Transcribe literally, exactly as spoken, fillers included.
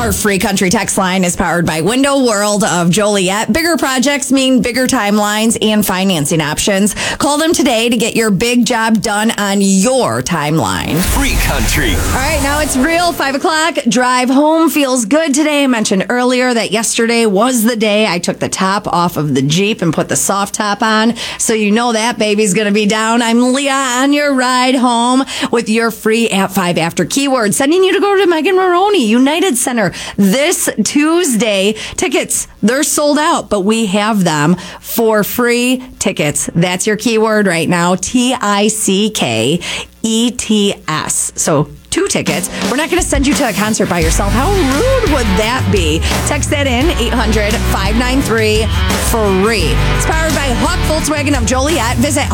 Our free country text line is powered by Window World of Joliet. Bigger projects mean bigger timelines and financing options. Call them today to get your big job done on your timeline. Free country. All right, now it's real. Five o'clock. Drive home feels good today. I mentioned earlier that yesterday was the day I took the top off of the Jeep and put the soft top on. So you know that baby's going to be down. I'm Leah on your ride home with your free at five after keyword. Sending you to go to Megan Maroney, United Center. This Tuesday. Tickets, they're sold out, but we have them for free tickets. That's your keyword right now, T I C K E T S. So two tickets. We're not going to send you to a concert by yourself. How rude would that be? Text that in, eight hundred, five nine three, free. It's powered by Hawk Volkswagen of Joliet. Visit